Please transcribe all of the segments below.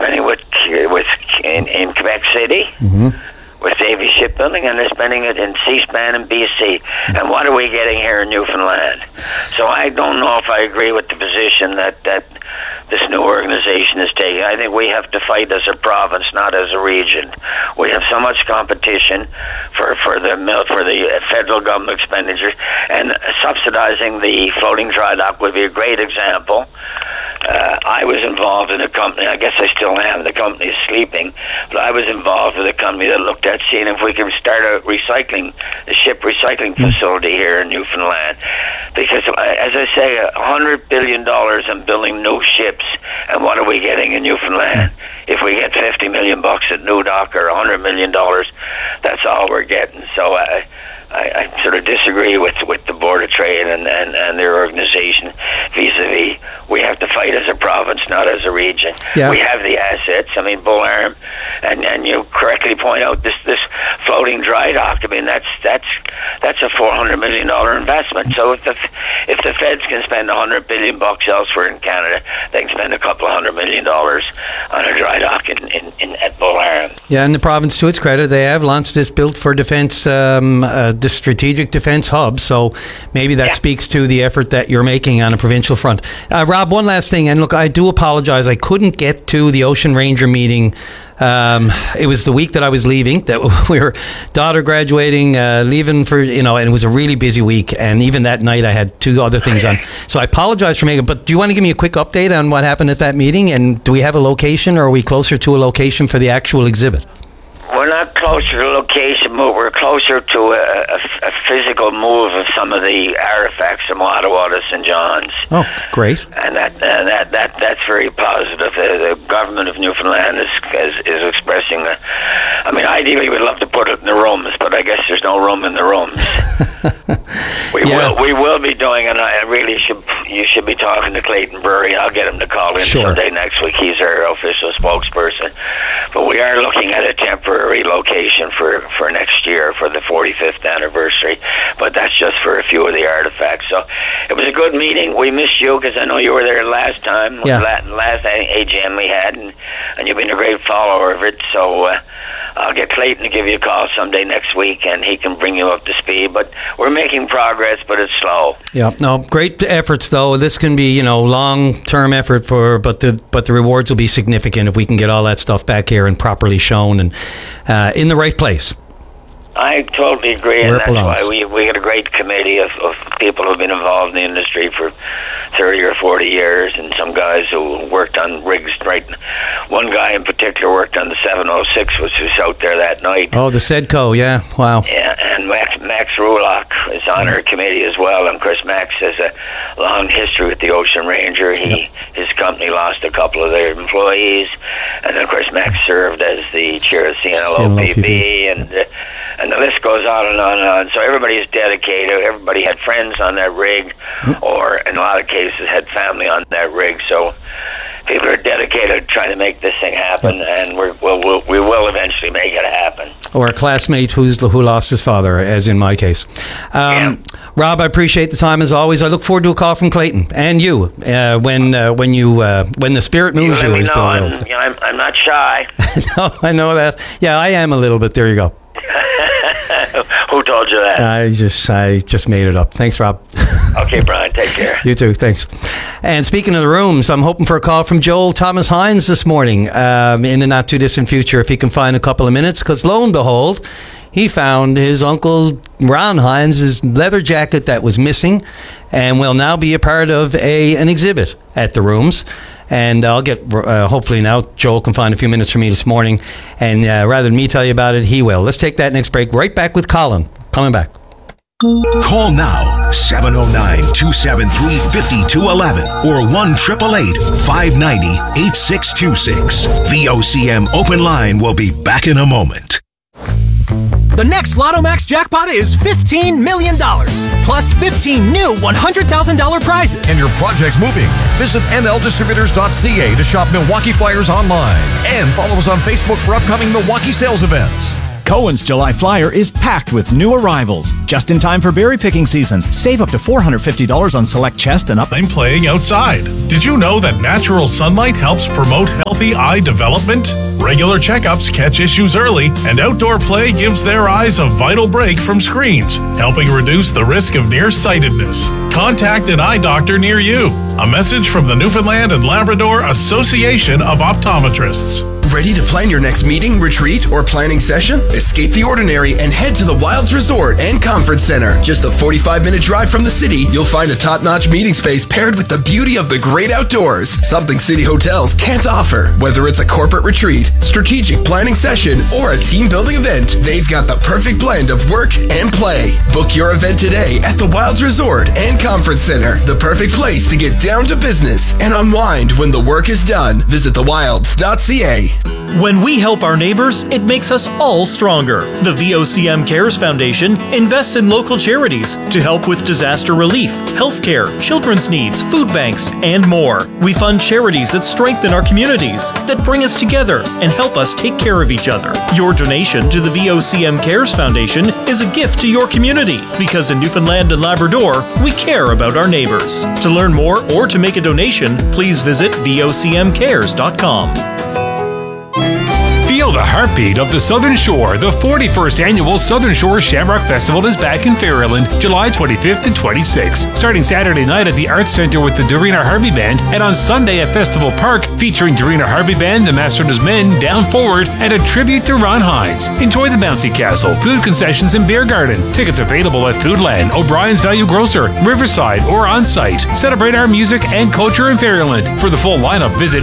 spending in Quebec City. With Davy Shipbuilding, and they're spending it in C-SPAN and BC. And what are we getting here in Newfoundland? So I don't know if I agree with the position that this new organization is taking. I think we have to fight as a province, not as a region. We have so much competition for the federal government expenditures, and subsidizing the floating dry dock would be a great example. I was involved in a company, I guess I still am, the company is sleeping, but I was involved with a company that looked at seeing if we could start a ship recycling facility here in Newfoundland. Because, as I say, $100 billion in building new ships, and what are we getting in Newfoundland? If we get $50 million at New Dock or $100 million, that's all we're getting. So I sort of disagree with the Board of Trade and their organization vis-a-vis. We have to fight as a province, not as a region. Yeah. We have the assets. I mean, Bull Arm, and you correctly point out this floating dry dock. I mean, that's a $400 million investment. So if the feds can spend $100 billion elsewhere in Canada, they can spend a couple of $100 million on a dry dock at Bull Arm. Yeah, and the province, to its credit, they have launched this Built for Defence, the strategic defence hub. So maybe that speaks to the effort that you're making on a provincial front. Rob, one last thing, and look, I do apologise. I couldn't get to the Ocean Ranger meeting. It was the week that I was leaving, that we were daughter graduating, leaving for, and it was a really busy week. And even that night I had two other things on. So I apologize for making, but do you want to give me a quick update on what happened at that meeting? And do we have a location, or are we closer to a location for the actual exhibit? We're not closer to location move. We're closer to a physical move of some of the artifacts from Ottawa to St. John's. Oh, great! And that's very positive. The government of Newfoundland is expressing. I mean, ideally, we'd love to put it in the rooms, but I guess there's no room in the rooms. We will be doing, and I really you should be talking to Clayton Burry. I'll get him to call in someday next week. He's our official spokesperson. But we are looking at a temporary location for next year for the 45th anniversary. But that's just for a few of the artifacts. So it was a good meeting. We missed you because I know you were there last time, last AGM we had, and you've been a great follower of it. So I'll get Clayton to give you a call someday next week, and he can bring you up to speed. But we're making progress, but it's slow. Yeah, no, great efforts though. This can be, long-term effort but the rewards will be significant if we can get all that stuff back here and properly shown and in the right place. I totally agree, and that's why we got a great committee of people who've been involved in the industry for 30 or 40 years, and some guys who worked on rigs. Right, one guy in particular worked on the 706, which was out there that night. Oh, the Sedco, yeah, wow. Yeah, and Max Rulock is on our committee as well, and Chris Max has a long history with the Ocean Ranger. His company lost a couple of their employees, and then Chris Max served as the chair of CNLOPB, and the list goes on and on and on. So everybody's dedicated. Everybody had friends on that rig, or in a lot of cases had family on that rig. So people are dedicated to trying to make this thing happen, and we will eventually make it happen. Or a classmate who lost his father, as in my case. Rob, I appreciate the time as always. I look forward to a call from Clayton and you when the spirit moves you. As Bill wrote. I'm not shy. No, I know that. Yeah, I am a little bit. There you go. Who told you that? I just made it up. Thanks, Rob. Okay, Brian, take care. You too, thanks. And speaking of the rooms, I'm hoping for a call from Joel Thomas Hines this morning in the not too distant future, if he can find a couple of minutes, because lo and behold, he found his uncle Ron Hines' leather jacket that was missing and will now be a part of an exhibit at the rooms. And I'll get, hopefully now, Joel can find a few minutes for me this morning. And rather than me tell you about it, he will. Let's take that next break. Right back with Colin. Coming back. Call now, 709-273-5211 or 1-888-590-8626. VOCM Open Line will be back in a moment. The next Lotto Max jackpot is $15 million, plus 15 new $100,000 prizes. And your project's moving. Visit nldistributors.ca to shop Milwaukee Flyers online and follow us on Facebook for upcoming Milwaukee sales events. Cohen's July Flyer is packed with new arrivals. Just in time for berry picking season. Save up to $450 on select chest and up. I'm playing outside. Did you know that natural sunlight helps promote healthy eye development? Regular checkups catch issues early, and outdoor play gives their eyes a vital break from screens, helping reduce the risk of nearsightedness. Contact an eye doctor near you. A message from the Newfoundland and Labrador Association of Optometrists. Ready to plan your next meeting, retreat, or planning session? Escape the ordinary and head to the Wilds Resort and Conference Center. Just a 45-minute drive from the city, you'll find a top-notch meeting space paired with the beauty of the great outdoors, something city hotels can't offer. Whether it's a corporate retreat, strategic planning session, or a team-building event, they've got the perfect blend of work and play. Book your event today at the Wilds Resort and Conference Center, the perfect place to get down to business and unwind when the work is done. Visit thewilds.ca. When we help our neighbors, it makes us all stronger. The VOCM Cares Foundation invests in local charities to help with disaster relief, healthcare, children's needs, food banks, and more. We fund charities that strengthen our communities, that bring us together and help us take care of each other. Your donation to the VOCM Cares Foundation is a gift to your community, because in Newfoundland and Labrador, we care about our neighbors. To learn more or to make a donation, please visit vocmcares.com. Feel the heartbeat of the Southern Shore. The 41st Annual Southern Shore Shamrock Festival is back in Fairland, July 25th and 26th. Starting Saturday night at the Arts Centre with the Dorina Harvey Band, and on Sunday at Festival Park, featuring Dorina Harvey Band, the Masters Men, Down Forward, and a tribute to Ron Hines. Enjoy the bouncy castle, food concessions, and beer garden. Tickets available at Foodland, O'Brien's Value Grocer, Riverside, or on site. Celebrate our music and culture in Fairland. For the full lineup, visit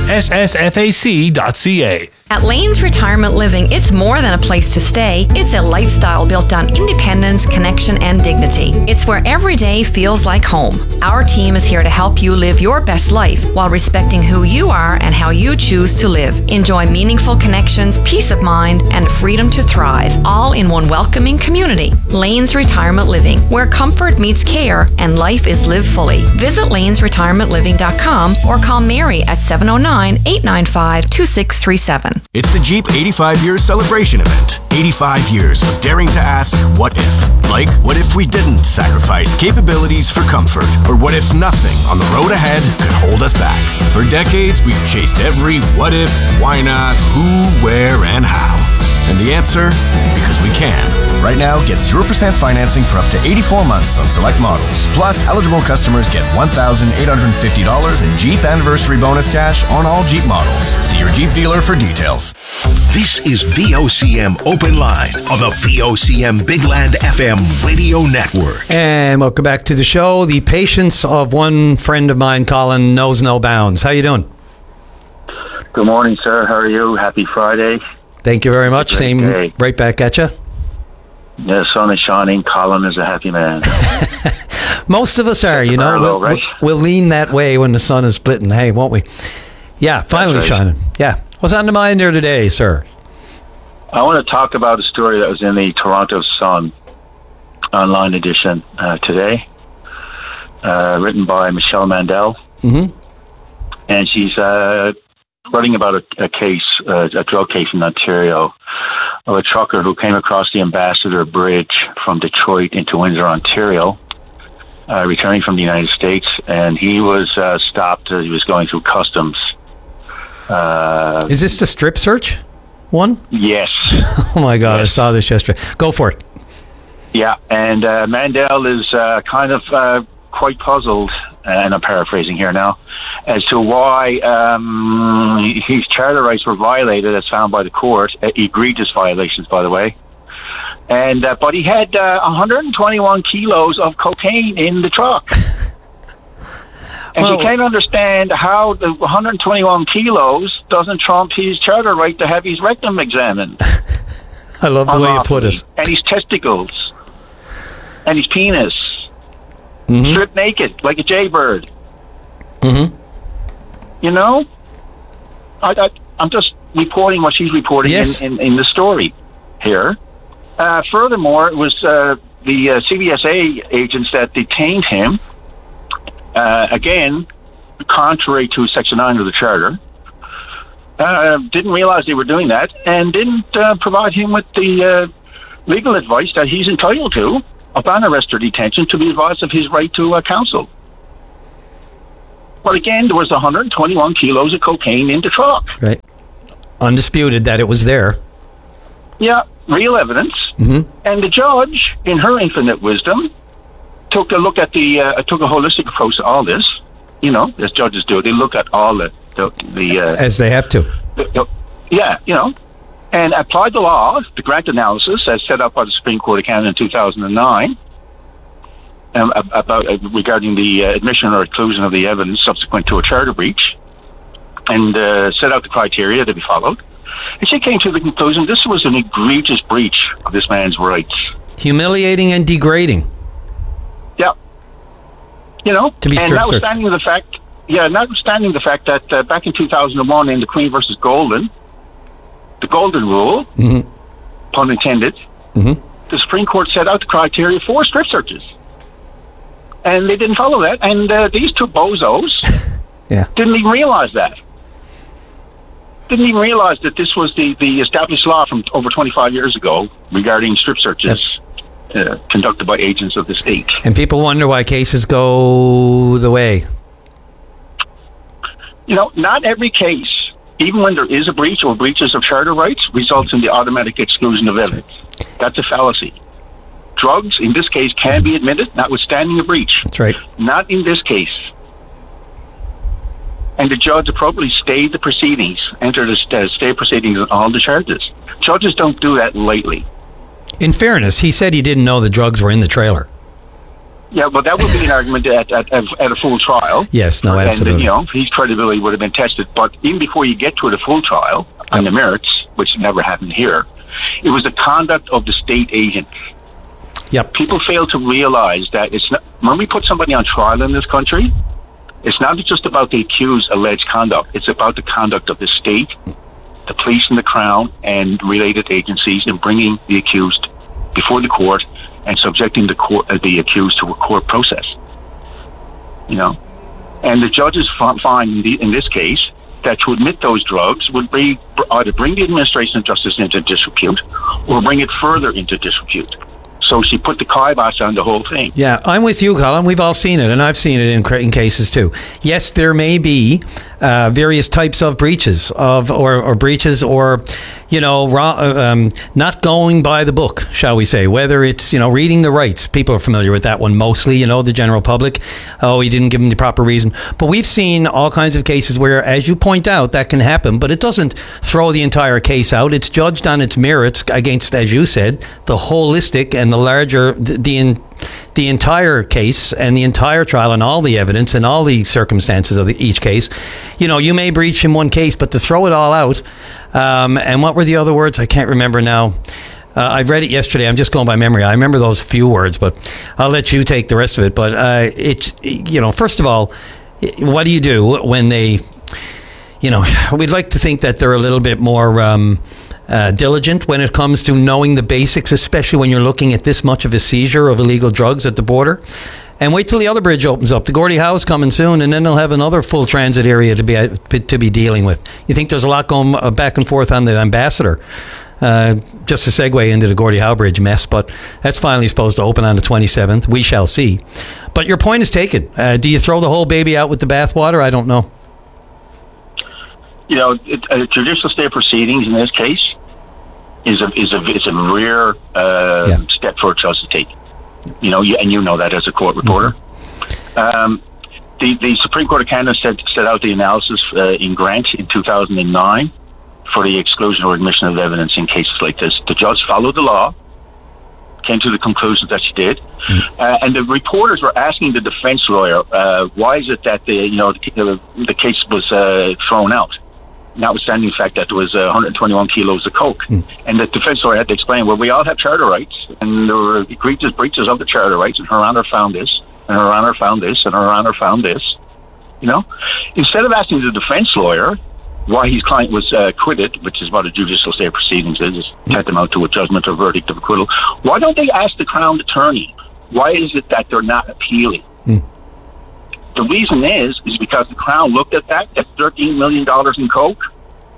ssfac.ca. At Lane's Retirement Living, it's more than a place to stay. It's a lifestyle built on independence, connection, and dignity. It's where every day feels like home. Our team is here to help you live your best life while respecting who you are and how you choose to live. Enjoy meaningful connections, peace of mind, and freedom to thrive, all in one welcoming community. Lane's Retirement Living, where comfort meets care and life is lived fully. Visit lanesretirementliving.com or call Mary at 709-895-2637. It's the Jeep 85 Years Celebration Event. 85 years of daring to ask, what if? Like, what if we didn't sacrifice capabilities for comfort? Or what if nothing on the road ahead could hold us back? For decades, we've chased every what if, why not, who, where, and how. And the answer? Because we can. Right now, get 0% financing for up to 84 months on select models. Plus, eligible customers get $1,850 in Jeep Anniversary Bonus cash on all Jeep models. See your Jeep dealer for details. This is VOCM Open Line on the VOCM Big Land FM radio network. And welcome back to the show. The patience of one friend of mine, Colin, knows no bounds. How you doing? Good morning, sir. How are you? Happy Friday. Thank you very much. Same day. Right back at you. The sun is shining. Colin is a happy man. Most of us are, you know. We'll lean that way when the sun is splitting, hey, won't we? Yeah, finally shining. Yeah. What's on the mind there today, sir? I want to talk about a story that was in the Toronto Sun online edition today, written by Michelle Mandel. Mm-hmm. And she's writing about a case, a drug case in Ontario, of a trucker who came across the Ambassador Bridge from Detroit into Windsor, Ontario, returning from the United States, and he was stopped as he was going through customs. Is this the strip search one? Yes. Oh my God, yes. I saw this yesterday. Go for it. Yeah, and Mandel is kind of quite puzzled, and I'm paraphrasing here now, as to why his charter rights were violated as found by the court. Egregious violations, by the way. And but he had 121 kilos of cocaine in the truck. And he can't understand how the 121 kilos doesn't trump his charter right to have his rectum examined. I love the way you put it. And his testicles. And his penis. Mm-hmm. Stripped naked, like a jaybird. Mm-hmm. You know? I'm just reporting what she's reporting in the story here. Furthermore, it was the CBSA agents that detained him, again, contrary to Section 9 of the Charter, didn't realize they were doing that, and didn't provide him with the legal advice that he's entitled to upon arrest or detention to be advised of his right to counsel. But again, there was 121 kilos of cocaine in the truck. Right. Undisputed that it was there. Yeah, real evidence. Mm-hmm. And the judge, in her infinite wisdom, took a look at took a holistic approach to all this. You know, as judges do, they look at all the as they have to. And applied the law, the Grant analysis, as set up by the Supreme Court of Canada in 2009, regarding the admission or exclusion of the evidence subsequent to a charter breach, and set out the criteria to be followed. And she came to the conclusion this was an egregious breach of this man's rights. Humiliating and degrading. Yeah. You know, to be strip searched. Notwithstanding the fact that back in 2001 in the Queen versus Golden, the Golden Rule, mm-hmm. pun intended, mm-hmm. the Supreme Court set out the criteria for strip searches. And they didn't follow that. And these two bozos didn't even realize that. Didn't even realize that this was the established law from over 25 years ago regarding strip searches conducted by agents of the state. And people wonder why cases go the way. You know, not every case, even when there is a breach or breaches of charter rights, results in the automatic exclusion of evidence. That's a fallacy. Drugs, in this case, can be admitted, notwithstanding a breach. That's right. Not in this case. And the judge appropriately stayed the proceedings, entered a stay proceedings on all the charges. Judges don't do that lightly. In fairness, he said he didn't know the drugs were in the trailer. Yeah, but that would be an argument at a full trial. Yes, no, absolutely. And, you know, his credibility would have been tested. But even before you get to the full trial on the merits, which never happened here, it was the conduct of the state agents. Yep. People fail to realize that it's not, when we put somebody on trial in this country, it's not just about the accused's alleged conduct. It's about the conduct of the state, the police and the Crown, and related agencies in bringing the accused before the court and subjecting the accused to a court process. You know, and the judges find in this case that to admit those drugs would either bring the administration of justice into disrepute or bring it further into disrepute. So she put the kibosh on the whole thing. Yeah, I'm with you, Colin. We've all seen it, and I've seen it in cases too. Yes, there may be various types of breaches or breaches, or not going by the book, shall we say? Whether it's reading the rights, people are familiar with that one mostly. The general public. Oh, he didn't give them the proper reason. But we've seen all kinds of cases where, as you point out, that can happen. But it doesn't throw the entire case out. It's judged on its merits against, as you said, the holistic and the larger, the entire case and the entire trial and all the evidence and all the circumstances of each case. You may breach in one case, but to throw it all out, and what were the other words? I can't remember now. I read it yesterday. I'm just going by memory. I remember those few words, but I'll let you take the rest of it. But first of all, what do you do when they, we'd like to think that they're a little bit more diligent when it comes to knowing the basics, especially when you're looking at this much of a seizure of illegal drugs at the border. And wait till the other bridge opens up. The Gordie Howe's coming soon, and then they'll have another full transit area to be dealing with. You think there's a lot going back and forth on the Ambassador? Just a segue into the Gordie Howe Bridge mess, but that's finally supposed to open on the 27th. We shall see. But your point is taken. Do you throw the whole baby out with the bathwater? I don't know. Judicial stay proceedings in this case is a rare step for a judge to take. And you know that as a court reporter. Mm-hmm. The Supreme Court of Canada set out the analysis in Grant in 2009 for the exclusion or admission of evidence in cases like this. The judge followed the law, came to the conclusion that she did, and the reporters were asking the defense lawyer, why is it that the case was thrown out, notwithstanding the fact that there was 121 kilos of coke. And the defense lawyer had to explain, well, we all have charter rights, and there were egregious breaches of the charter rights, and Her Honor found this, and Her Honor found this, and Her Honor found this. Instead of asking the defense lawyer why his client was acquitted, which is what a judicial stay proceedings is tantamount to a judgment or verdict of acquittal, why don't they ask the Crown Attorney, why is it that they're not appealing? The reason is because the Crown looked at that $13 million in coke,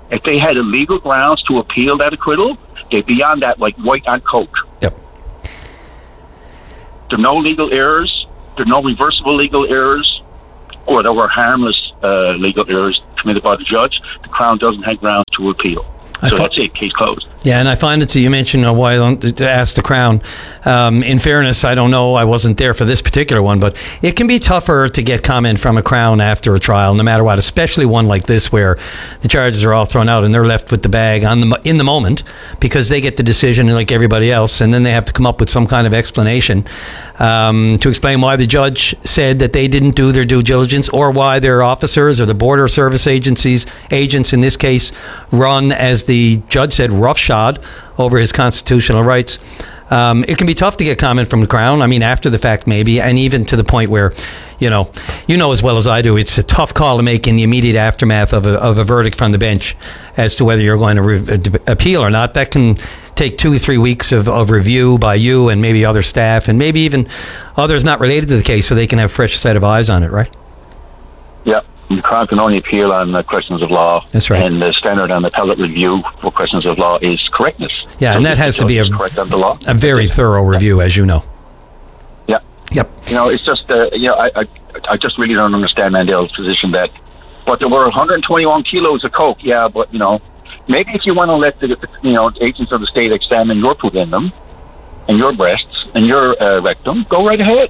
If they had illegal grounds to appeal that acquittal, they'd be on that like white on coke. Yep. There are no legal errors. There are no reversible legal errors, or there were harmless legal errors committed by the judge. The Crown doesn't have grounds to appeal. So that's it, case closed. Yeah, and I find it, you mentioned why I don't ask the Crown. In fairness, I don't know, I wasn't there for this particular one, but it can be tougher to get comment from a Crown after a trial, no matter what, especially one like this where the charges are all thrown out and they're left with the bag in the moment because they get the decision like everybody else, and then they have to come up with some kind of explanation to explain why the judge said that they didn't do their due diligence, or why their officers or the border service agents in this case run, as the judge said, roughshod over his constitutional rights. It can be tough to get comment from the Crown. I mean, after the fact, maybe, and even to the point where, you know as well as I do, it's a tough call to make in the immediate aftermath of a verdict from the bench as to whether you're going to appeal or not. That can take 2 or 3 weeks of review by you and maybe other staff, and maybe even others not related to the case, so they can have a fresh set of eyes on it, right? Yeah. The Crown can only appeal on questions of law. That's right. And the standard on appellate review for questions of law is correctness. Yeah, so and that has to be a very thorough review, as you know. Yeah. Yep. It's just, I just really don't understand Mandel's position that, but there were 121 kilos of coke. Yeah, but, maybe if you want to let the agents of the state examine your pudendum and your breasts and your rectum, go right ahead.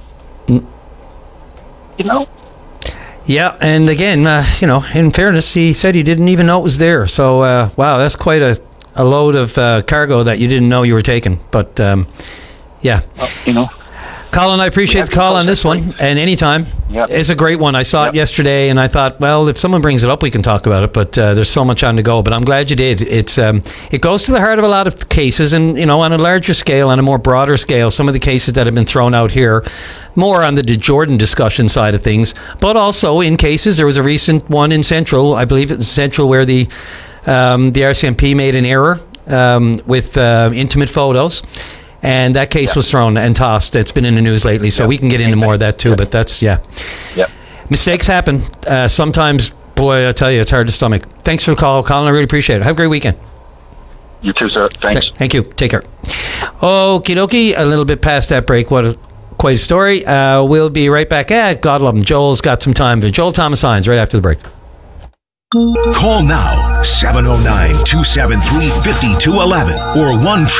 Yeah, and again, in fairness, he said he didn't even know it was there. So, wow, that's quite a load of cargo that you didn't know you were taking. But, yeah. Colin, I appreciate the call on this one, and anytime. Yep. It's a great one. I saw it yesterday, and I thought, well, if someone brings it up, we can talk about it, but there's so much on the go. But I'm glad you did. It goes to the heart of a lot of cases, and, on a larger scale, on a more broader scale, some of the cases that have been thrown out here, more on the Jordan discussion side of things, but also in cases, there was a recent one in Central, I believe it was Central, where the RCMP made an error with intimate photos. And that case was thrown and tossed. It's been in the news lately, so we can get into more of that too. But that's, mistakes happen. Sometimes, boy, I tell you, it's hard to stomach. Thanks for the call, Colin. I really appreciate it. Have a great weekend. You too, sir. Thanks. Thank you. Take care. Okie dokie. A little bit past that break. Quite a story. We'll be right back. God love him. Joel's got some time. Joel Thomas Hines right after the break. Call now, 709-273-5211 or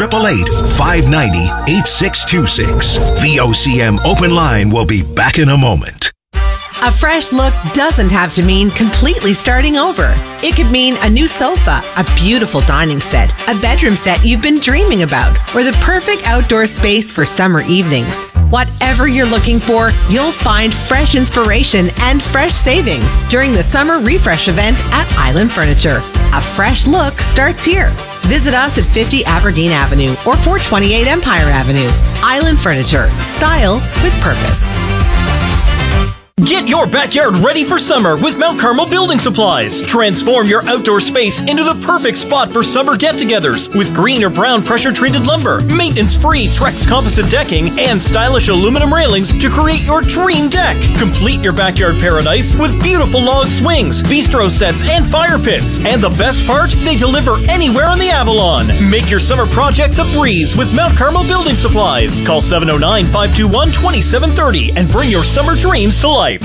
1-888-590-8626. VOCM Open Line will be back in a moment. A fresh look doesn't have to mean completely starting over. It could mean a new sofa, a beautiful dining set, a bedroom set you've been dreaming about, or the perfect outdoor space for summer evenings. Whatever you're looking for, you'll find fresh inspiration and fresh savings during the Summer Refresh event at Island Furniture. A fresh look starts here. Visit us at 50 Aberdeen Avenue or 428 Empire Avenue. Island Furniture. Style with purpose. Get your backyard ready for summer with Mount Carmel Building Supplies. Transform your outdoor space into the perfect spot for summer get-togethers with green or brown pressure-treated lumber, maintenance-free Trex composite decking, and stylish aluminum railings to create your dream deck. Complete your backyard paradise with beautiful log swings, bistro sets, and fire pits. And the best part, they deliver anywhere on the Avalon. Make your summer projects a breeze with Mount Carmel Building Supplies. Call 709-521-2730 and bring your summer dreams to life.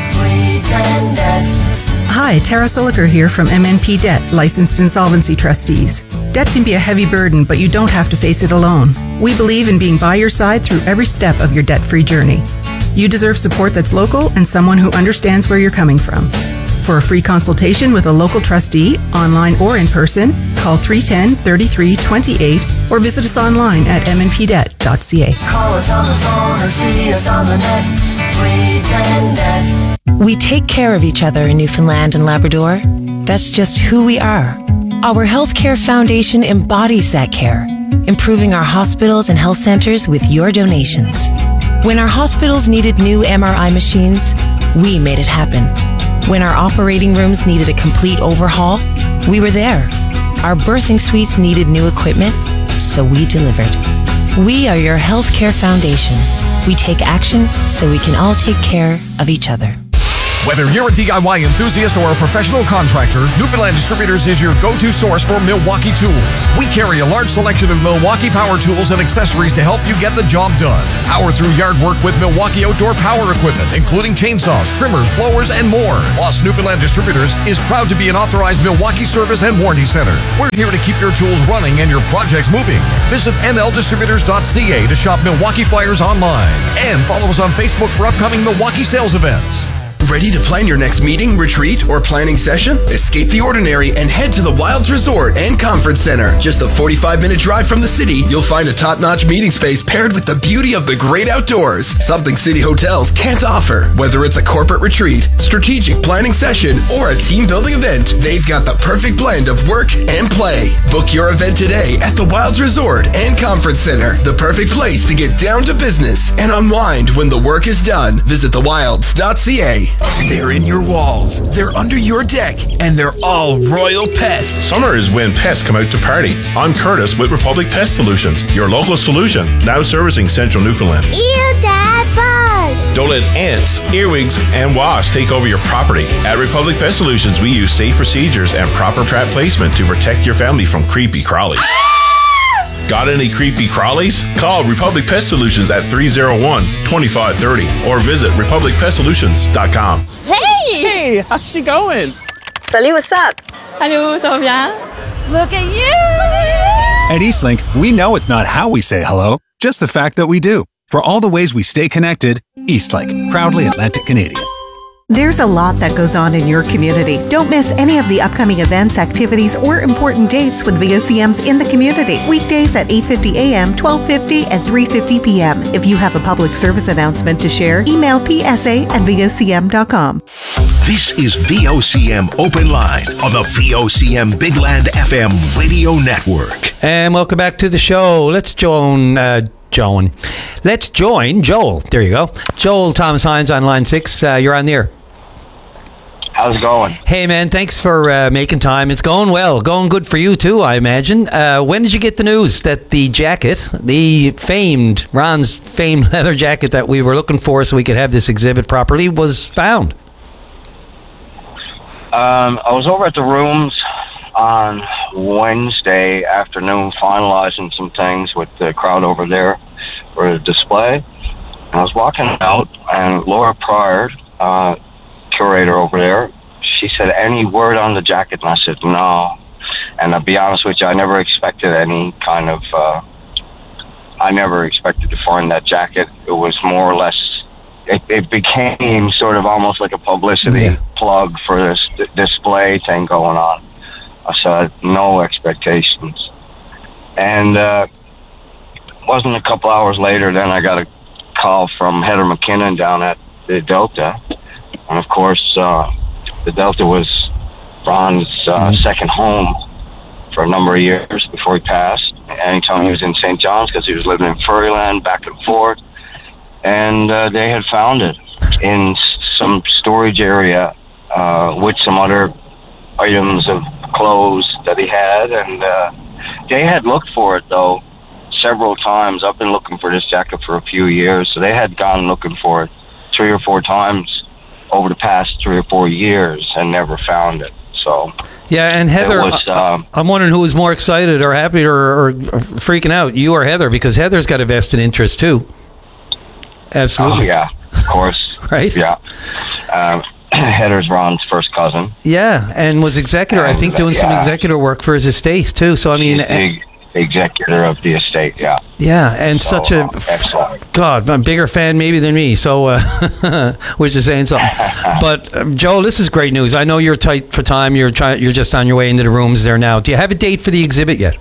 Hi, Tara Siliker here from MNP Debt, Licensed Insolvency Trustees. Debt can be a heavy burden, but you don't have to face it alone. We believe in being by your side through every step of your debt-free journey. You deserve support that's local and someone who understands where you're coming from. For a free consultation with a local trustee, online or in person, call 310-3328 or visit us online at mnpdebt.ca. Call us on the phone or see us on the net. 310-NET. We take care of each other in Newfoundland and Labrador. That's just who we are. Our Healthcare Foundation embodies that care, improving our hospitals and health centers with your donations. When our hospitals needed new MRI machines, we made it happen. When our operating rooms needed a complete overhaul, we were there. Our birthing suites needed new equipment, so we delivered. We are your Healthcare Foundation. We take action so we can all take care of each other. Whether you're a DIY enthusiast or a professional contractor, Newfoundland Distributors is your go-to source for Milwaukee tools. We carry a large selection of Milwaukee power tools and accessories to help you get the job done. Power through yard work with Milwaukee outdoor power equipment, including chainsaws, trimmers, blowers, and more. Plus, Newfoundland Distributors is proud to be an authorized Milwaukee service and warranty center. We're here to keep your tools running and your projects moving. Visit nldistributors.ca to shop Milwaukee flyers online and follow us on Facebook for upcoming Milwaukee sales events. Ready to plan your next meeting, retreat, or planning session? Escape the ordinary and head to the Wilds Resort and Conference Center. Just a 45-minute drive from the city, you'll find a top-notch meeting space paired with the beauty of the great outdoors. Something city hotels can't offer. Whether it's a corporate retreat, strategic planning session, or a team-building event, they've got the perfect blend of work and play. Book your event today at the Wilds Resort and Conference Center. The perfect place to get down to business and unwind when the work is done. Visit thewilds.ca. They're in your walls, they're under your deck, and they're all Royal Pests. Summer is when pests come out to party. I'm Curtis with Republic Pest Solutions, your local solution, now servicing central Newfoundland. Ew, Dad, bug! Don't let ants, earwigs, and wasps take over your property. At Republic Pest Solutions, we use safe procedures and proper trap placement to protect your family from creepy crawlies. Got any creepy crawlies? Call Republic Pest Solutions at 301-2530 or visit republicpestsolutions.com. Hey, how's she going? Salut, what's up? Hello, ça va bien? Look at you! At Eastlink, we know it's not how we say hello, just the fact that we do. For all the ways we stay connected, Eastlink, proudly Atlantic Canadian. There's a lot that goes on in your community. Don't miss any of the upcoming events, activities, or important dates with VOCMs in the community. Weekdays at 8:50 a.m., 12:50, and 3:50 p.m. If you have a public service announcement to share, email psa@vocm.com. This is VOCM Open Line on the VOCM Big Land FM radio network. And welcome back to the show. Let's join Joel. There you go. Joel Thomas Hines on line 6. You're on the air. How's it going? Hey, man, thanks for making time. It's going well. Going good for you, too, I imagine. When did you get the news that the jacket, Ron's famed leather jacket that we were looking for so we could have this exhibit properly, was found? I was over at the rooms on Wednesday afternoon finalizing some things with the crowd over there for the display. I was walking out, and Laura Pryor, curator over there, she said, "Any word on the jacket?" And I said, "No." And I'll be honest with you, I never expected any kind of, I never expected to find that jacket. It was more or less, it became sort of almost like a publicity plug for this display thing going on. So I had no expectations. And wasn't a couple hours later, then I got a call from Heather McKinnon down at the Delta. And of course, the Delta was Ron's second home for a number of years before he passed. Anytime he was in St. John's, because he was living in Furryland, back and forth. And they had found it in some storage area with some other items of clothes that he had. And they had looked for it, though, several times. I've been looking for this jacket for a few years, so they had gone looking for it 3 or 4 times over the past 3 or 4 years and never found it. So yeah, and Heather, I'm wondering who was more excited or happy or freaking out, you or Heather, because Heather's got a vested interest too. Absolutely. Oh, yeah, of course. Right? Yeah. Heather's Ron's first cousin. Yeah, and was executor, I think, doing some executor work for his estate too. So I mean, executor of the estate, yeah. Yeah, and so, such a God, I'm a bigger fan maybe than me, so which is saying something. But Joel, this is great news. I know you're tight for time. You're just on your way into the rooms there now. Do you have a date for the exhibit yet?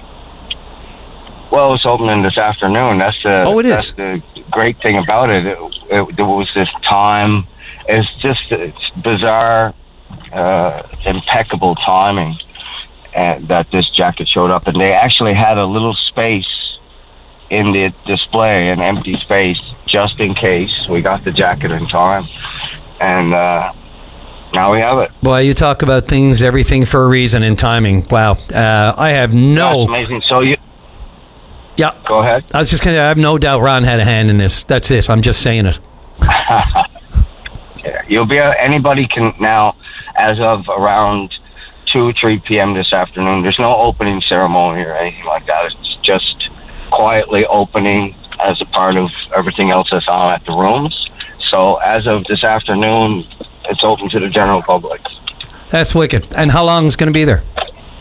Well, it's opening this afternoon. That's the that's the great thing about it. There was this time. It's just bizarre, impeccable timing. And that this jacket showed up, and they actually had a little space in the display, an empty space, just in case we got the jacket in time. And now we have it. Boy, you talk about things, everything for a reason and timing. Wow. I have no... That's amazing. So you... Yeah. Go ahead. I was just going to... I have no doubt Ron had a hand in this. That's it. I'm just saying it. You'll be anybody can now, as of around 2-3 p.m. this afternoon. There's no opening ceremony or anything like that. It's just quietly opening as a part of everything else that's on at the rooms. So as of this afternoon, it's open to the general public. That's wicked. And how long is going to be there?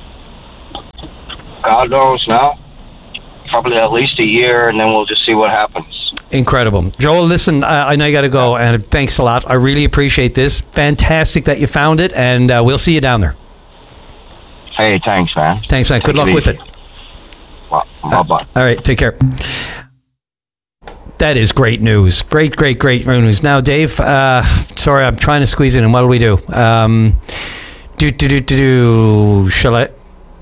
God knows now. Probably at least a year, and then we'll just see what happens. Incredible. Joel, listen, I know you got to go, and thanks a lot. I really appreciate this. Fantastic that you found it, and we'll see you down there. Hey, thanks, man. Thanks, man. Good luck with it. Bye-bye. All right, take care. That is great news. Great news. Now, Dave, sorry, I'm trying to squeeze it in. What do we do? Shall I?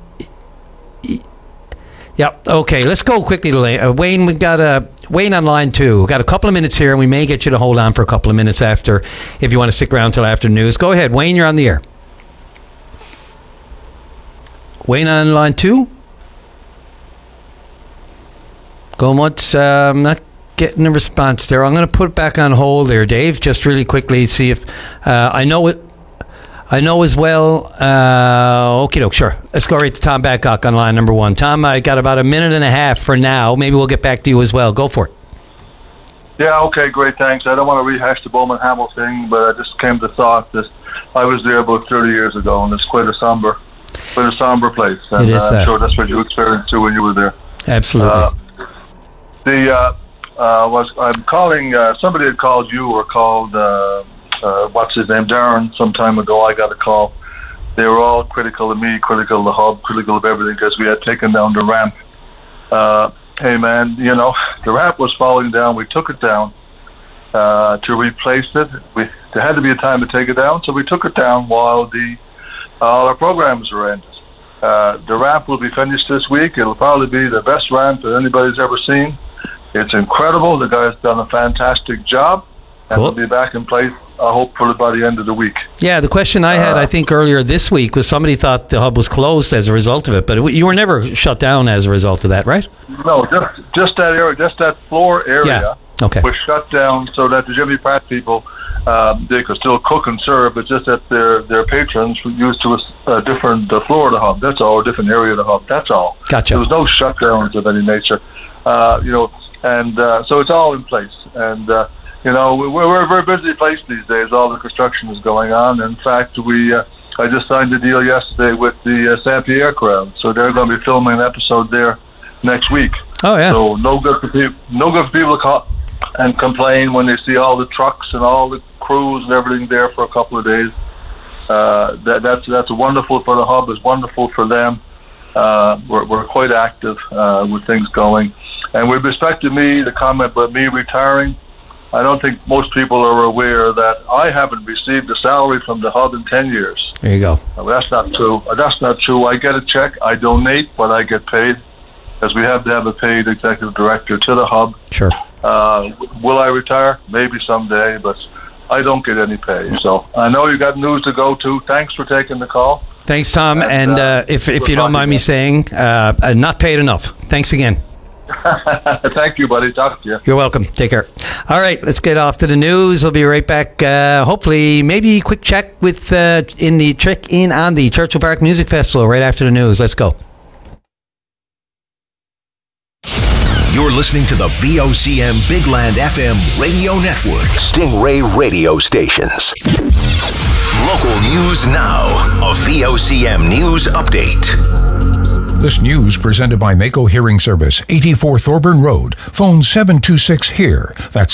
Yeah, okay. Let's go quickly to Wayne. We've got Wayne on line 2. We've got a couple of minutes here, and we may get you to hold on for a couple of minutes after, if you want to stick around till after news. Go ahead, Wayne. You're on the air. Wayne on line 2. Going once. I'm not getting a response there. I'm going to put it back on hold there, Dave. Just really quickly see if I know as well. Okie doke, sure. Let's go right to Tom Babcock on line number 1. Tom, I got about a minute and a half for now. Maybe we'll get back to you as well. Go for it. Yeah, okay, great, thanks. I don't want to rehash the Bowman Hamel thing, but I just came to thought that I was there about 30 years ago, and it's quite a somber place. And it is. I'm sure that's what you experienced too when you were there. Absolutely. I'm calling. Somebody had called you or called. What's his name, Darren, some time ago. I got a call. They were all critical of me, critical of the hub, critical of everything because we had taken down the ramp. Hey man, the ramp was falling down. We took it down to replace it. There had to be a time to take it down, so we took it down while all our programs were ended. The ramp will be finished this week. It'll probably be the best ramp that anybody's ever seen. It's incredible. The guy's done a fantastic job. And we'll be back in place, hopefully by the end of the week. Yeah, the question I had, I think, earlier this week was somebody thought the hub was closed as a result of it, but you were never shut down as a result of that, right? No, just that area, just that floor area was shut down so that the Jimmy Pratt people, they could still cook and serve, but just that their patrons used to a different floor of the hub. That's all, a different area of the hub. That's all. Gotcha. There was no shutdowns of any nature, so it's all in place. And we're a very busy place these days. All the construction is going on. In fact, I just signed a deal yesterday with the Saint Pierre crowd, so they're going to be filming an episode there next week. Oh yeah. So no good for people to call and complain when they see all the trucks and all the crews and everything there for a couple of days. That's wonderful for the hub. It's wonderful for them. We're quite active with things going. And with respect to me, the comment about me retiring, I don't think most people are aware that I haven't received a salary from the hub in 10 years. There you go. Now, that's not true. That's not true. I get a check. I donate, but I get paid, as we have to have a paid executive director to the hub. Sure. Will I retire? Maybe someday, but I don't get any pay. So I know you got news to go to. Thanks for taking the call. Thanks, Tom. And if you don't mind me saying, not paid enough. Thanks again. Thank you, buddy. Talk to you. You're welcome. Take care. All right, let's get off to the news. We'll be right back. Hopefully, maybe quick check with check in on the Churchill Park Music Festival right after the news. Let's go. You're listening to the VOCM Big Land FM radio network. Stingray radio stations. Local news now. A VOCM news update. This news presented by Mako Hearing Service, 84 Thorburn Road. Phone 726-HEAR. That's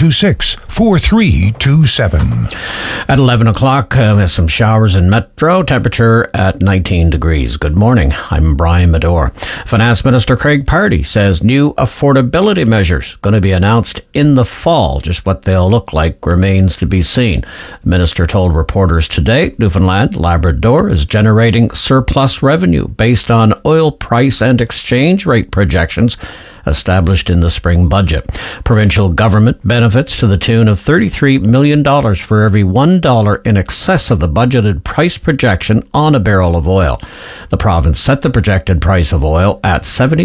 726-4327. At 11 o'clock, we have some showers in Metro. Temperature at 19 degrees. Good morning. I'm Brian Medore. Finance Minister Craig Pardy says new affordability measures going to be announced in the fall. Just what they'll look like remains to be seen. The minister told reporters today Newfoundland Labrador is generating surplus revenue based on oil price and exchange rate projections established in the spring budget. Provincial government benefits to the tune of $33 million for every $1 in excess of the budgeted price projection on a barrel of oil. The province set the projected price of oil at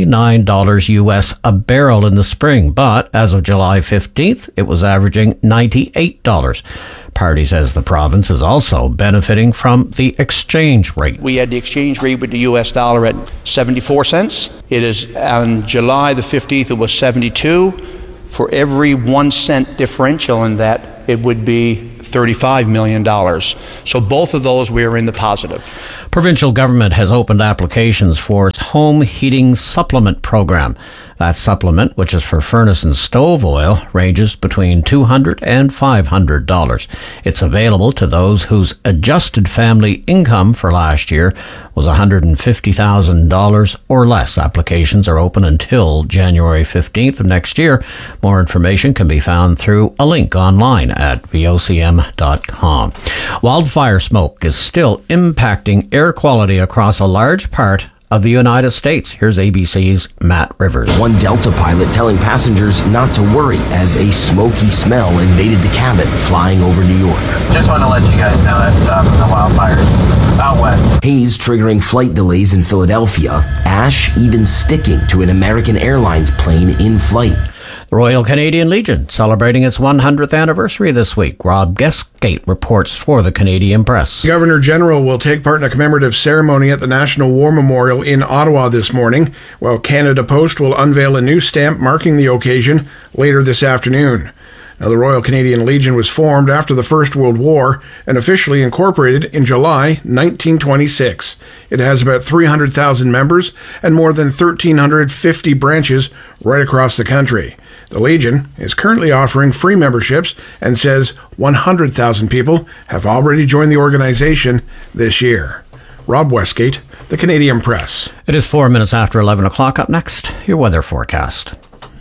$79 US a barrel in the spring, but as of July 15th, it was averaging $98. Party says the province is also benefiting from the exchange rate. We had the exchange rate with the US dollar at 74 cents. It is on July the 15th, it was 72. For every 1 cent differential in that, it would be $35 million. So both of those, we are in the positive. Provincial government has opened applications for its home heating supplement program. That supplement, which is for furnace and stove oil, ranges between $200 and $500. It's available to those whose adjusted family income for last year was $150,000 or less. Applications are open until January 15th of next year. More information can be found through a link online at vocm.com. Wildfire smoke is still impacting air quality across a large part of the United States. Here's ABC's Matt Rivers. One Delta pilot telling passengers not to worry as a smoky smell invaded the cabin flying over New York. Just want to let you guys know that's from the wildfires out west. Haze triggering flight delays in Philadelphia. Ash even sticking to an American Airlines plane in flight. The Royal Canadian Legion celebrating its 100th anniversary this week. Rob Guestgate reports for the Canadian Press. Governor General will take part in a commemorative ceremony at the National War Memorial in Ottawa this morning, while Canada Post will unveil a new stamp marking the occasion later this afternoon. Now, the Royal Canadian Legion was formed after the First World War and officially incorporated in July 1926. It has about 300,000 members and more than 1,350 branches right across the country. The Legion is currently offering free memberships and says 100,000 people have already joined the organization this year. Rob Westgate, the Canadian Press. It is 4 minutes after 11 o'clock. Up next, your weather forecast.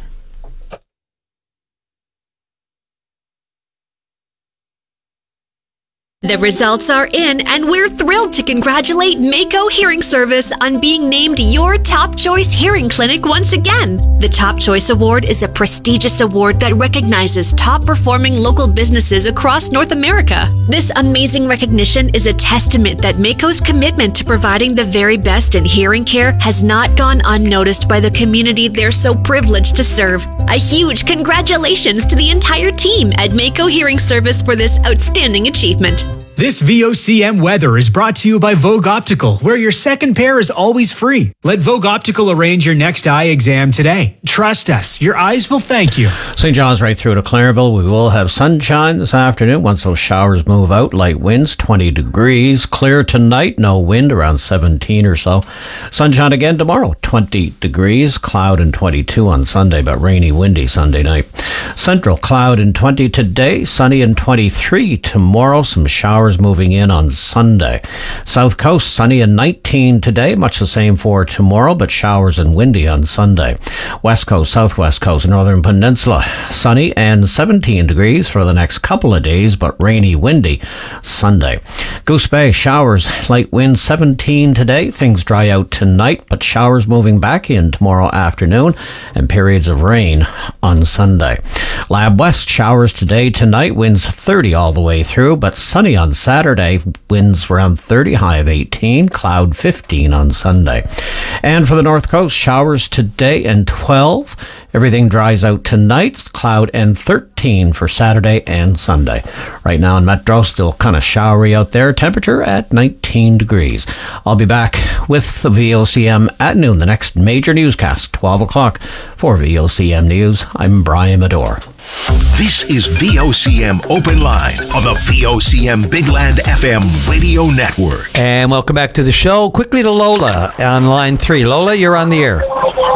The results are in, and we're thrilled to congratulate Mako Hearing Service on being named your Top Choice Hearing Clinic once again. The Top Choice Award is a prestigious award that recognizes top-performing local businesses across North America. This amazing recognition is a testament that Mako's commitment to providing the very best in hearing care has not gone unnoticed by the community they're so privileged to serve. A huge congratulations to the entire team at Mako Hearing Service for this outstanding achievement. This VOCM weather is brought to you by Vogue Optical, where your second pair is always free. Let Vogue Optical arrange your next eye exam today. Trust us, your eyes will thank you. St. John's right through to Clairville. We will have sunshine this afternoon once those showers move out. Light winds, 20 degrees. Clear tonight, no wind, around 17 or so. Sunshine again tomorrow, 20 degrees. Cloud and 22 on Sunday, but rainy, windy Sunday night. Central, cloud and 20 today, sunny and 23 tomorrow. Some showers moving in on Sunday. South Coast, sunny and 19 today, much the same for tomorrow, but showers and windy on Sunday. West Coast, Southwest Coast, Northern Peninsula, sunny and 17 degrees for the next couple of days, but rainy, windy Sunday. Goose Bay, showers, light winds 17 today. Things dry out tonight, but showers moving back in tomorrow afternoon and periods of rain on Sunday. Lab West, showers today, tonight, winds 30 all the way through, but sunny on Saturday, winds around 30, high of 18, cloud 15 on Sunday. And for the North Coast, showers today and 12. Everything dries out tonight, cloud and 13 for Saturday and Sunday. Right now in Metro, still kind of showery out there. Temperature at 19 degrees. I'll be back with the VOCM at noon, the next major newscast, 12 o'clock. For VOCM News, I'm Brian Medore. This is VOCM Open Line on the VOCM Bigland FM radio network. And welcome back to the show. Quickly to Lola on line 3. Lola, you're on the air.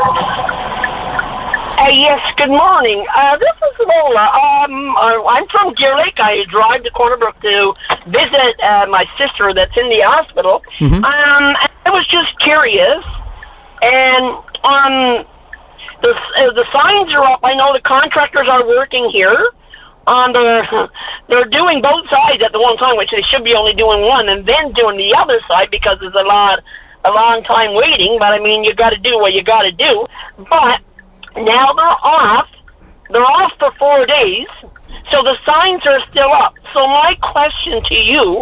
Yes, good morning. This is Lola. I'm from Deer Lake. I drive to Corner Brook to visit my sister that's in the hospital. Mm-hmm. I was just curious, and the signs are up. I know the contractors are working here. They're doing both sides at the one time, which they should be only doing one, and then doing the other side because there's a long time waiting. But I mean, you got to do what you got to do. But Now they're off. They're off for 4 days, so the signs are still up. So my question to you,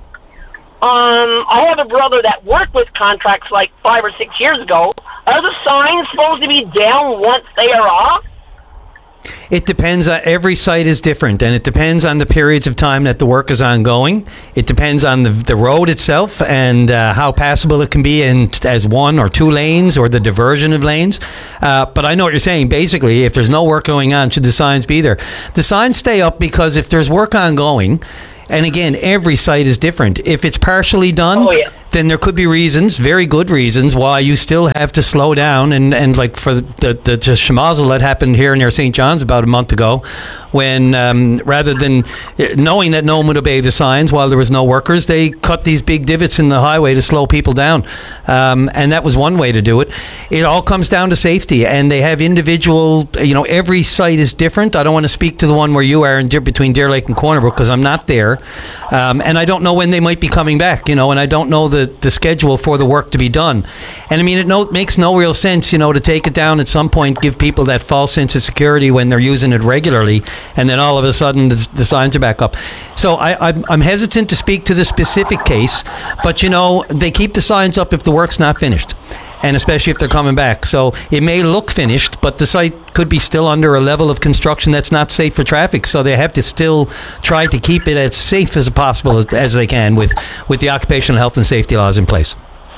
I have a brother that worked with contracts like 5 or 6 years ago. Are the signs supposed to be down once they are off? It depends. Every site is different, and it depends on the periods of time that the work is ongoing. It depends on the road itself and how passable it can be as 1 or 2 lanes or the diversion of lanes. But I know what you're saying. Basically, if there's no work going on, should the signs be there? The signs stay up because if there's work ongoing, and again, every site is different. If it's partially done, then there could be reasons, very good reasons, why you still have to slow down. And like for the schmozzle that happened here near St. John's about a month ago, when rather than knowing that no one would obey the signs while there was no workers, they cut these big divots in the highway to slow people down. And that was one way to do it. It all comes down to safety, and they have individual, every site is different. I don't want to speak to the one where you are between Deer Lake and Corner Brook because I'm not there. And I don't know when they might be coming back, and I don't know the schedule for the work to be done. And I mean, it makes no real sense, to take it down at some point, give people that false sense of security when they're using it regularly, and then all of a sudden the signs are back up. So I'm hesitant to speak to the specific case, but they keep the signs up if the work's not finished, and especially if they're coming back. So it may look finished, but the site could be still under a level of construction that's not safe for traffic. So they have to still try to keep it as safe as possible as they can with the occupational health and safety laws in place.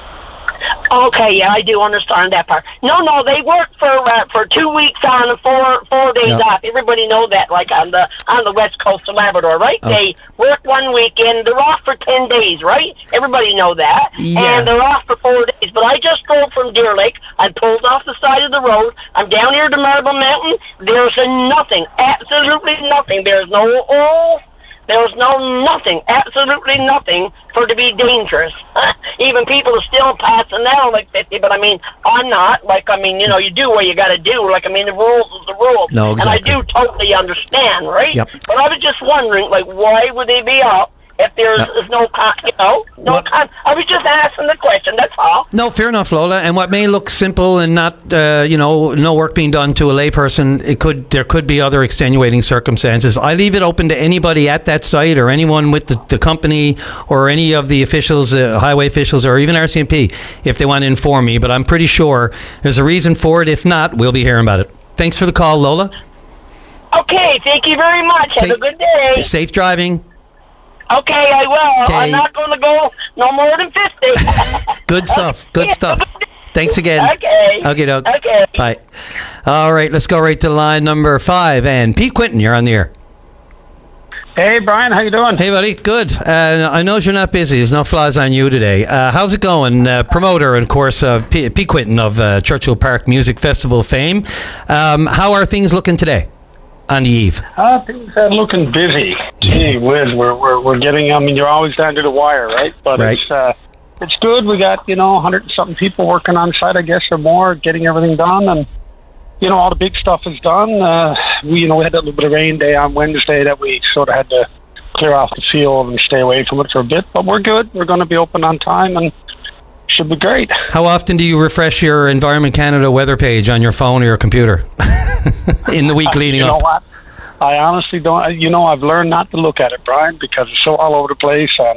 Okay, yeah, I do understand that part. No, they work for 2 weeks on and 4 days off. Everybody know that, like on the west coast of Labrador, right? Oh. They work 1 weekend, they're off for 10 days, right? Everybody know that. Yeah. And they're off for 4 days. But I just drove from Deer Lake. I pulled off the side of the road. I'm down here to Marble Mountain. There's nothing, absolutely nothing. There's nothing, absolutely nothing for it to be dangerous. Even people are still passing now like 50, but I mean, I'm not. Like, I mean, you do what you got to do. Like, I mean, the rules is the rules. No, exactly. And I do totally understand, right? Yep. But I was just wondering, like, why would they be up if there's no I was just asking the question, that's all. No, fair enough, Lola. And what may look simple and not, no work being done to a layperson, there could be other extenuating circumstances. I leave it open to anybody at that site or anyone with the company or any of the officials, highway officials, or even RCMP, if they want to inform me. But I'm pretty sure there's a reason for it. If not, we'll be hearing about it. Thanks for the call, Lola. Okay, thank you very much. Have a good day. Safe driving. Okay, I will. Okay. I'm not going to go no more than 50. Good stuff. Good stuff. Thanks again. Okay. Okay. Bye. All right, let's go right to line number 5. And Pete Quinton, you're on the air. Hey, Brian. How you doing? Hey, buddy. Good. I know you're not busy. There's no flies on you today. How's it going? Promoter, and of course, Pete Quinton of Churchill Park Music Festival fame. How are things looking today? On the eve. Things are looking busy. Gee whiz, we're getting. I mean, you're always down to the wire, right? But right. It's good. We got 100 and something people working on site, I guess, or more, getting everything done, and all the big stuff is done. We had that little bit of rain day on Wednesday that we sort of had to clear off the field and stay away from it for a bit. But we're good. We're going to be open on time and should be great. How often do you refresh your Environment Canada weather page on your phone or your computer in the week leading up? You know what? I honestly don't. I've learned not to look at it, Brian, because it's so all over the place. And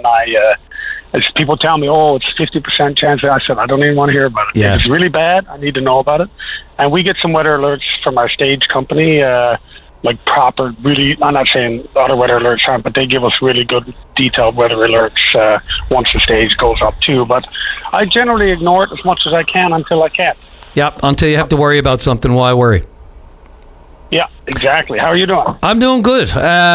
as people tell me, it's 50% chance. I said, I don't even want to hear about it. Yeah. If it's really bad, I need to know about it. And we get some weather alerts from our stage company, like proper, really, I'm not saying other weather alerts aren't, but they give us really good detailed weather alerts once the stage goes up too. But I generally ignore it as much as I can until I can't. Yep, until you have to worry about something, why worry? Yeah, exactly. How are you doing? I'm doing good.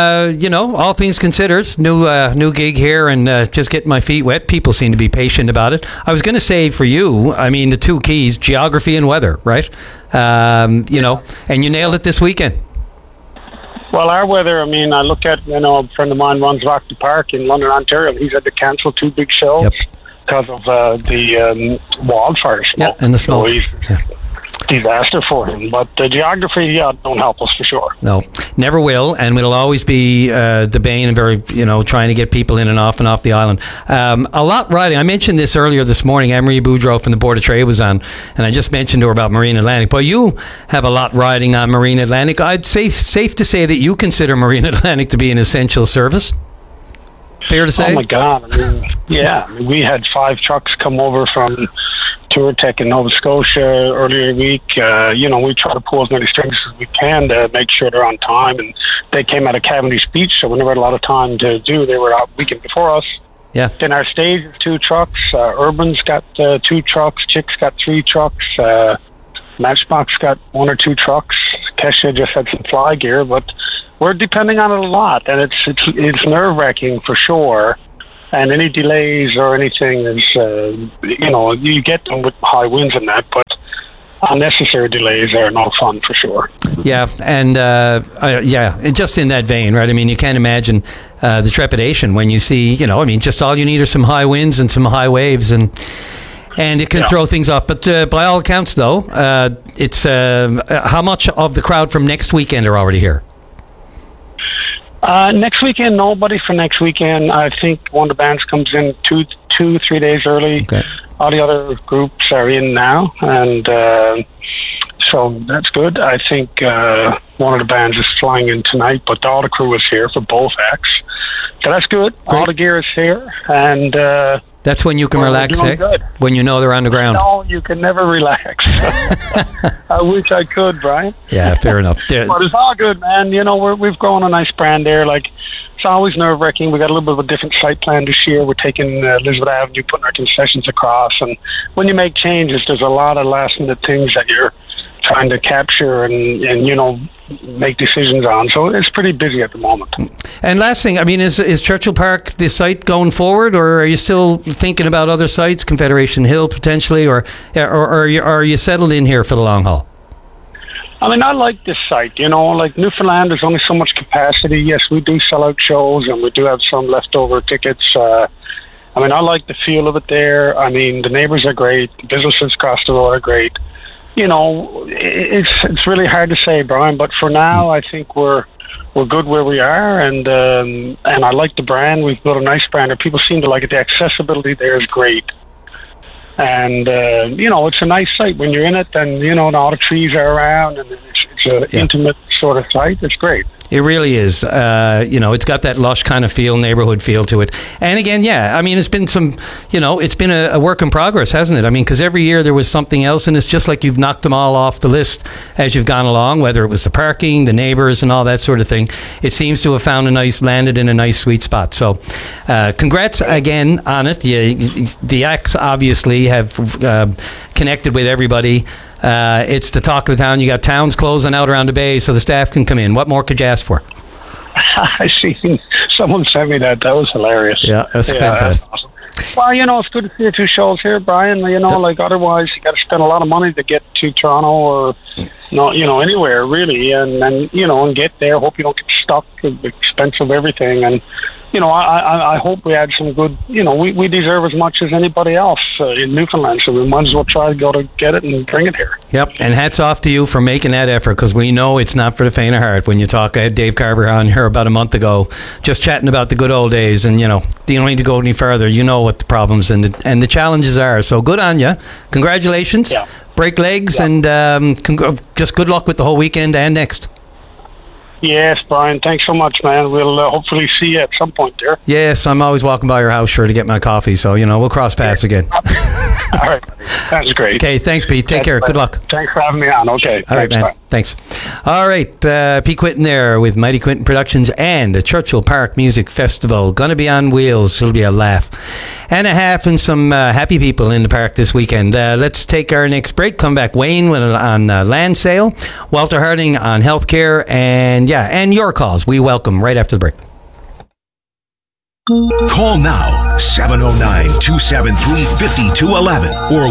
All things considered, new gig here and just getting my feet wet. People seem to be patient about it. I was going to say for you, I mean, the two keys, geography and weather, right? And you nailed it this weekend. Well, our weather, I mean, I look at, a friend of mine runs Rock the Park in London, Ontario, and he's had to cancel 2 big shows because of the wildfire smoke. Yeah, and the smoke. So disaster for him. But the geography, don't help us for sure. No, never will, and it'll always be the bane of trying to get people in and off the island. A lot riding. I mentioned this earlier this morning. Anne-Marie Boudreau from the Board of Trade was on, and I just mentioned to her about Marine Atlantic. But you have a lot riding on Marine Atlantic. I'd say safe to say that you consider Marine Atlantic to be an essential service. Fair to say? Oh my God! We had 5 trucks come over from TourTech in Nova Scotia earlier week. We try to pull as many strings as we can to make sure they're on time, and they came out of Cavendish Beach, so we never had a lot of time to do. They were out weekend before us. Yeah. Then our stage is 2 trucks. Urban's got 2 trucks. Chick's got 3 trucks. Matchbox got 1 or 2 trucks. Kesha just had some fly gear, but we're depending on it a lot, and it's nerve-wracking for sure. And any delays or anything is, you get them with high winds and that, but unnecessary delays are no fun for sure. Yeah, and just in that vein, right? I mean, you can't imagine the trepidation when you see, just all you need are some high winds and some high waves, and it can throw things off. But by all accounts, though, it's how much of the crowd from next weekend are already here? Next weekend, nobody for next weekend. I think one of the bands comes in 2-3 days early. Okay. All the other groups are in now, and so that's good. I think one of the bands is flying in tonight, but all the crew is here for both acts. So that's good. Great. All the gear is here, and that's when you can relax, eh? Good. When you know they're on the ground. No, you can never relax. I wish I could, Brian. Yeah, fair enough. But it's all good, man. We've grown a nice brand there. Like, it's always nerve-wracking. We got a little bit of a different site plan this year. We're taking Elizabeth Avenue, putting our concessions across. And when you make changes, there's a lot of last-minute things that you're trying to capture and make decisions on. So it's pretty busy at the moment. And last thing, I mean, is Churchill Park the site going forward, or are you still thinking about other sites, Confederation Hill potentially, or are you settled in here for the long haul? I mean, I like this site. Like Newfoundland, there's only so much capacity. Yes, we do sell out shows, and we do have some leftover tickets. I like the feel of it there. I mean, the neighbors are great. The businesses across the road are great. It's really hard to say, Brian, but for now, I think we're good where we are, and I like the brand. We've built a nice brand, and people seem to like it. The accessibility there is great, and it's a nice site when you're in it, and all the trees are around, and it's an intimate sort of site. It's great. It really is. It's got that lush kind of neighborhood feel to it. And again, it's been it's been a work in progress, hasn't it? I mean, because every year there was something else, and it's just like you've knocked them all off the list as you've gone along, whether it was the parking, the neighbors, and all that sort of thing. It seems to have landed in a nice, sweet spot. So congrats again on it. The acts obviously have connected with everybody. It's the talk of the town. You got towns closing out around the bay so the staff can come in. What more could you ask for? I see. Someone sent me that. That was hilarious. Yeah, that's fantastic. That's awesome. Well, it's good to see 2 shows here, Brian. Like otherwise you got to spend a lot of money to get to Toronto or anywhere really, and get there. Hope you don't get stuck with the expense of everything. And I hope we had some good. We deserve as much as anybody else in Newfoundland, so we might as well try to go to get it and bring it here. Yep, and hats off to you for making that effort, because we know it's not for the faint of heart. When you talk, I had Dave Carver on here about a month ago, just chatting about the good old days, and you don't need to go any further. You know what the problems and the challenges are. So good on you. Congratulations. Yeah. Break legs, and just good luck with the whole weekend and next. Yes, Brian. Thanks so much, man. We'll hopefully see you at some point there. Yes, I'm always walking by your house, sure, to get my coffee. So, we'll cross paths again. All right. That's great. Okay, thanks, Pete. Take care. Good luck. Thanks for having me on. Okay. All right, man. Bye. Thanks. All right. Pete Quinton there with Mighty Quinton Productions and the Churchill Park Music Festival. Gonna be on wheels. It'll be a laugh and a half, and some happy people in the park this weekend. Let's take our next break. Come back. Wayne on land sale. Walter Harding on healthcare, and your calls. We welcome right after the break. Call now, 709-273-5211 or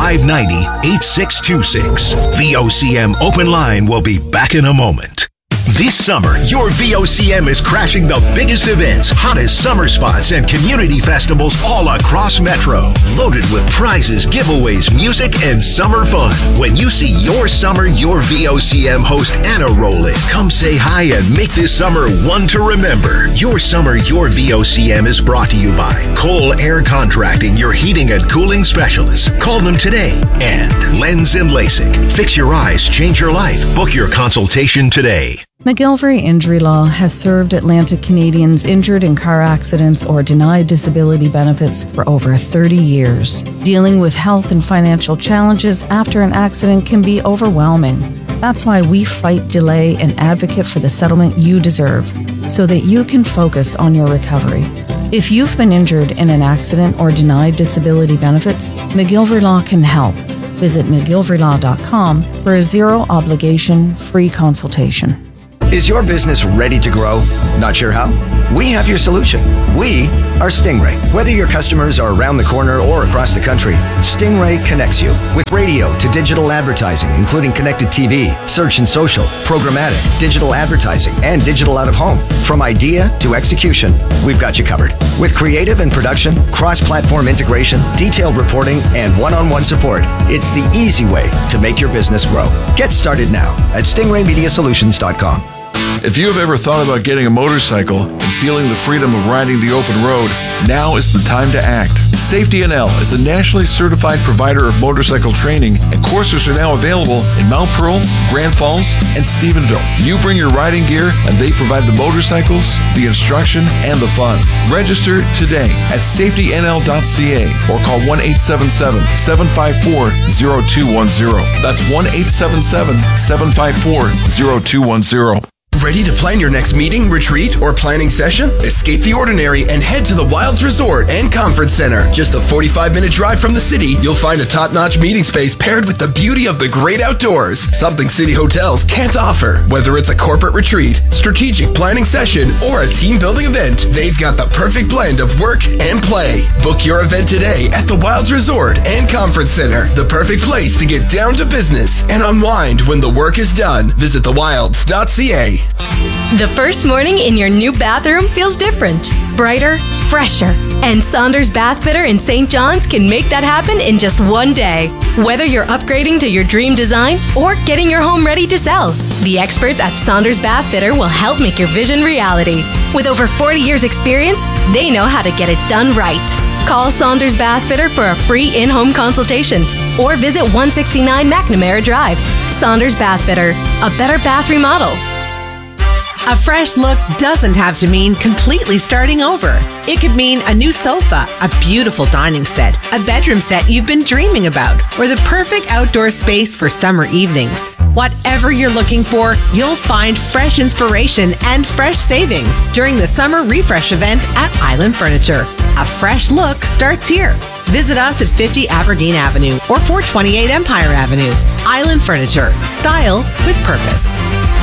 1-888-590-8626. VOCM Open Line will be back in a moment. This summer, your VOCM is crashing the biggest events, hottest summer spots, and community festivals all across Metro. Loaded with prizes, giveaways, music, and summer fun. When you see your summer, your VOCM host Anna roll in, come say hi and make this summer one to remember. Your summer, your VOCM is brought to you by Cole Air Contracting, your heating and cooling specialists. Call them today. And Lens and LASIK. Fix your eyes, change your life. Book your consultation today. McGillivray Injury Law has served Atlantic Canadians injured in car accidents or denied disability benefits for over 30 years. Dealing with health and financial challenges after an accident can be overwhelming. That's why we fight, delay, and advocate for the settlement you deserve, so that you can focus on your recovery. If you've been injured in an accident or denied disability benefits, McGillivray Law can help. Visit McGillivraylAw.com for a zero-obligation, free consultation. Is your business ready to grow? Not sure how? We have your solution. We are Stingray. Whether your customers are around the corner or across the country, Stingray connects you with radio to digital advertising, including connected TV, search and social, programmatic, digital advertising, and digital out of home. From idea to execution, we've got you covered. With creative and production, cross-platform integration, detailed reporting, and one-on-one support, it's the easy way to make your business grow. Get started now at stingraymediasolutions.com. If you have ever thought about getting a motorcycle and feeling the freedom of riding the open road, now is the time to act. Safety NL is a nationally certified provider of motorcycle training, and courses are now available in Mount Pearl, Grand Falls, and Stephenville. You bring your riding gear, and they provide the motorcycles, the instruction, and the fun. Register today at safetynl.ca or call 1-877-754-0210. That's 1-877-754-0210. Ready to plan your next meeting, retreat, or planning session? Escape the ordinary and head to the Wilds Resort and Conference Center. Just a 45-minute drive from the city, you'll find a top-notch meeting space paired with the beauty of the great outdoors. Something city hotels can't offer. Whether it's a corporate retreat, strategic planning session, or a team-building event, they've got the perfect blend of work and play. Book your event today at the Wilds Resort and Conference Center. The perfect place to get down to business and unwind when the work is done. Visit thewilds.ca. The first morning in your new bathroom feels different, brighter, fresher. And Saunders Bath Fitter in St. John's can make that happen in just one day. Whether you're upgrading to your dream design or getting your home ready to sell, the experts at Saunders Bath Fitter will help make your vision reality. With over 40 years experience, they know how to get it done right. Call Saunders Bath Fitter for a free in-home consultation or visit 169 McNamara Drive. Saunders Bath Fitter, a better bath remodel. A fresh look doesn't have to mean completely starting over. It could mean a new sofa, a beautiful dining set, a bedroom set you've been dreaming about, or the perfect outdoor space for summer evenings. Whatever you're looking for, you'll find fresh inspiration and fresh savings during the Summer Refresh event at Island Furniture. A fresh look starts here. Visit us at 50 Aberdeen Avenue or 428 Empire Avenue. Island Furniture. Style with purpose.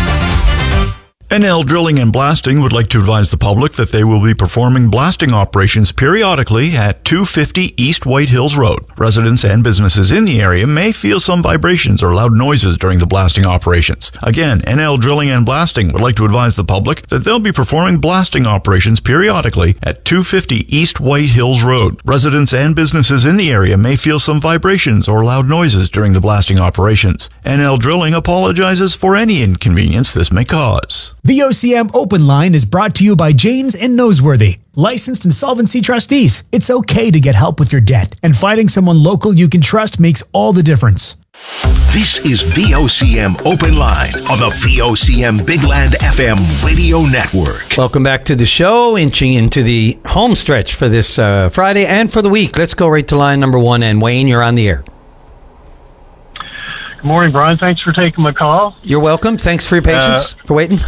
NL Drilling and Blasting would like to advise the public that they will be performing blasting operations periodically at 250 East White Hills Road. Residents and businesses in the area may feel some vibrations or loud noises during the blasting operations. Again, NL Drilling and Blasting would like to advise the public that they'll be performing blasting operations periodically at 250 East White Hills Road. Residents and businesses in the area may feel some vibrations or loud noises during the blasting operations. NL Drilling apologizes for any inconvenience this may cause. VOCM Open Line is brought to you by Janes and Noseworthy, licensed insolvency trustees. It's okay to get help with your debt, and finding someone local you can trust makes all the difference. This is VOCM Open Line on the VOCM Big Land FM radio network. Welcome back to the show, inching into the home stretch for this Friday and for the week. Let's go right to line number one, and Wayne, you're on the air. Good morning, Brian. Thanks for taking my call. You're welcome. Thanks for your patience, for waiting.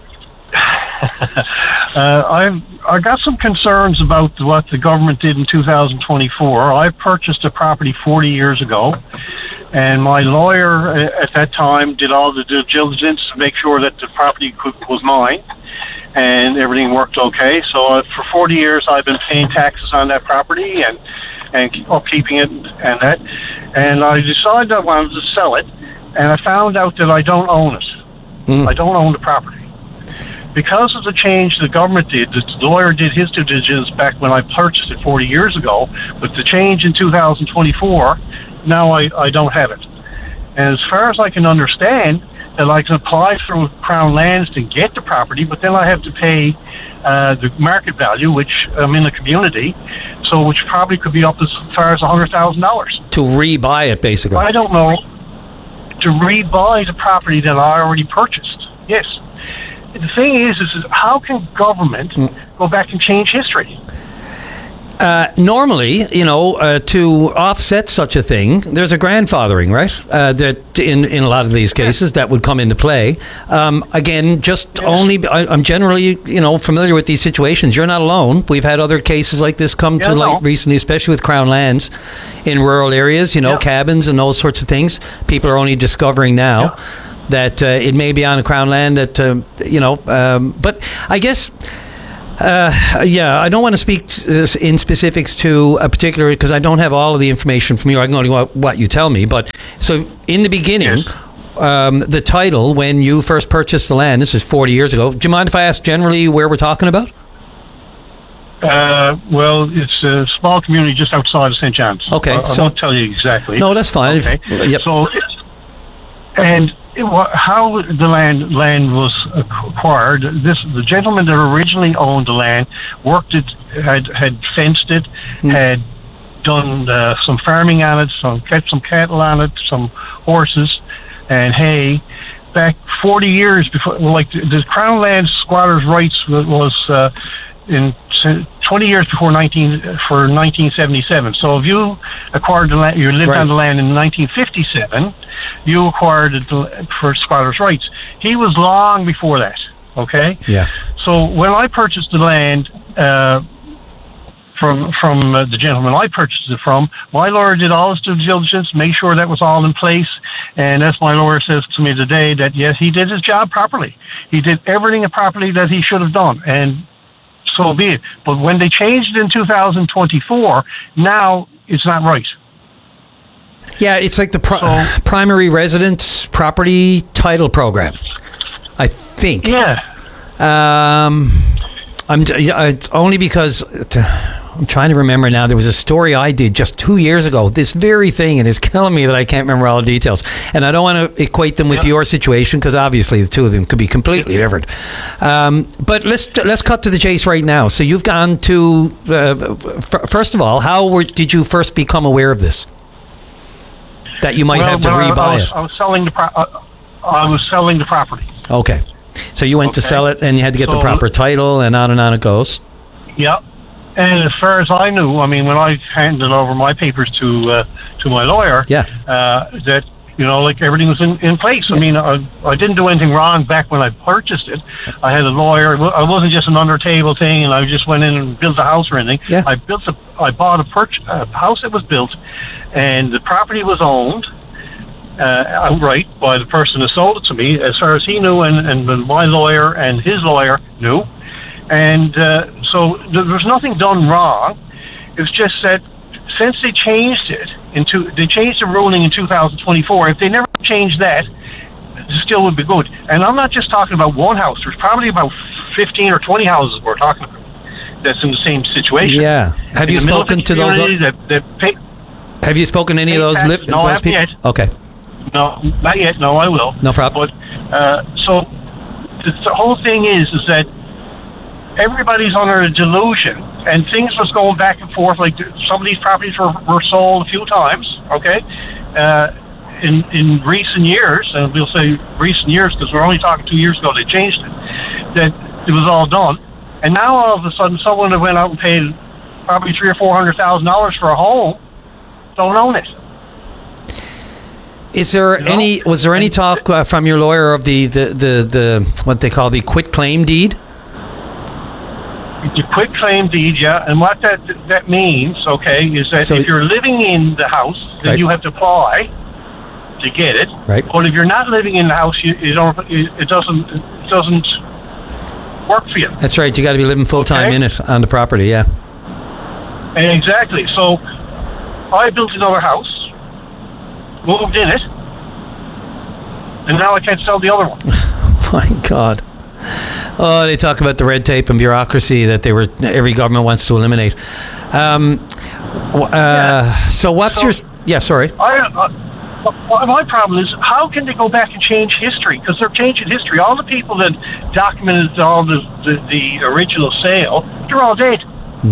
I got some concerns about what the government did in 2024. I purchased a property 40 years ago, and my lawyer at that time did all the due diligence to make sure that the property was mine, and everything worked okay. So for 40 years, I've been paying taxes on that property and upkeeping it and that. And I decided I wanted to sell it, and I found out that I don't own it. I don't own the property. because of the change the government did, the lawyer did his due diligence back when I purchased it 40 years ago, but the change in 2024, now I don't have it. And as far as I can understand, that I can apply through Crown Lands to get the property, but then I have to pay the market value, which I'm in the community, so which probably could be up as far as $100,000. To rebuy it, basically. I don't know. To rebuy the property that I already purchased. Yes. The thing is how can government go back and change history? Normally, to offset such a thing, there's a grandfathering, right? That in a lot of these cases that would come into play. Again, I'm generally, familiar with these situations. You're not alone. We've had other cases like this come to light recently, especially with Crown Lands in rural areas, cabins and those sorts of things. People are only discovering now that it may be on a Crown land that, but I guess... I don't want to speak in specifics to a particular, because I don't have all of the information from you. I can only what you tell me. But so in the beginning, the title, when you first purchased the land, this is 40 years ago. Do you mind if I ask generally where we're talking about? Well, it's a small community just outside of St. John's. Okay. I won't tell you exactly. No, that's fine. Okay. Yep. So, how the land was acquired, the gentleman that originally owned the land worked it, had fenced it, had done some farming on it, kept some cattle on it, some horses and hay. Back 40 years before, the Crown Land squatters' rights was in 20 years before 1977. So if you acquired the land, you lived on the land in 1957, you acquired it for squatters' rights. He was long before that. Okay. Yeah. So when I purchased the land from the gentleman I purchased it from, my lawyer did all his due diligence, made sure that was all in place, and as my lawyer says to me today, that yes, he did his job properly. He did everything properly that he should have done, and so be it. But when they changed it in 2024, now it's not right. Yeah, it's like the primary residence property title program, I think. Yeah. Only because I'm trying to remember now. There was a story I did just 2 years ago. This very thing, and it's killing me that I can't remember all the details. And I don't want to equate them with your situation because obviously the two of them could be completely different. But let's cut to the chase right now. So you've gone to first of all, how did you first become aware of this? That you might have to rebuy it. I was selling the property. Okay. So you went to sell it, and you had to get the proper title, and on it goes. Yep. And as far as I knew, I mean, when I handed over my papers to my lawyer, that everything was in place. I mean, I didn't do anything wrong back when I purchased it. I had a lawyer. I wasn't just an under table thing, and I just went in and built a house or anything. Yeah. I bought a house that was built, and the property was owned outright by the person who sold it to me, as far as he knew, and my lawyer and his lawyer knew. And so there's nothing done wrong. It's just that since they changed it they changed the ruling in 2024. If they never changed that, it still would be good. And I'm not just talking about one house. There's probably about 15 or 20 houses we're talking about that's in the same situation. Yeah. Have you spoken to those? Have you spoken to any of those? No, I haven't yet. Okay. No, not yet. No, I will. No problem. But so the whole thing is that everybody's under a delusion, and things was going back and forth. Like some of these properties were sold a few times. Okay, in recent years, and we'll say recent years because we're only talking 2 years ago they changed it. That it was all done, and now all of a sudden someone that went out and paid probably $300,000 or $400,000 for a home don't own it. Was there any talk from your lawyer of the what they call the quitclaim deed? The quitclaim deed, yeah, and what that means, okay, is that if you're living in the house, then you have to apply to get it. Right. But if you're not living in the house, it doesn't work for you. That's right. You got to be living full time in it on the property, yeah. Exactly. So I built another house, moved in it, and now I can't sell the other one. My God. Oh, they talk about the red tape and bureaucracy that every government wants to eliminate. So what's your... Yeah, sorry. My problem is, how can they go back and change history? Because they're changing history. All the people that documented all the original sale, they're all dead.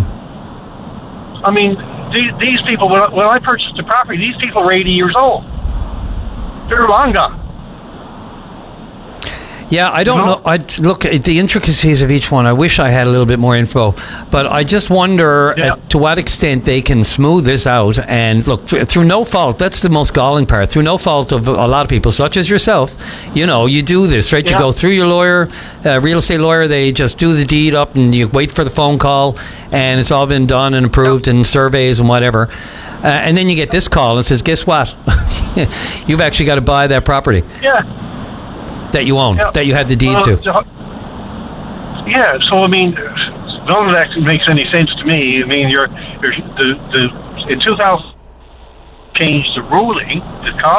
I mean, these people, when I purchased the property, these people were 80 years old. They're long gone. Yeah, I don't know. I look at the intricacies of each one. I wish I had a little bit more info, but I just wonder to what extent they can smooth this out. And look, through no fault, that's the most galling part. Through no fault of a lot of people, such as yourself, you do this, right? You go through your lawyer, real estate lawyer. They just do the deed up, and you wait for the phone call, and it's all been done and approved, and surveys and whatever. And then you get this call and says, "Guess what? You've actually got to buy that property." Yeah. That you own, that you have the deed to. Yeah, so I mean, none of that makes any sense to me. I mean, in 2000 changed the ruling. The